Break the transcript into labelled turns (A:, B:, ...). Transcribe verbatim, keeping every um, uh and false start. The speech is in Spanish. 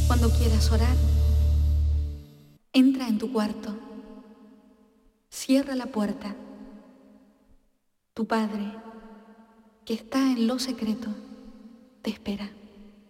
A: Cuando quieras orar, entra en tu cuarto, cierra la puerta. Tu Padre, que está en lo secreto, te espera.